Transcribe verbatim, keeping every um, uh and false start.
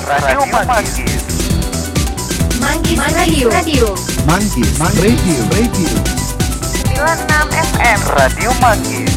Radio Manggis. Manggis Radio. Radio. Manggis Radio. Radio. sembilan puluh enam F M Radio Manggis.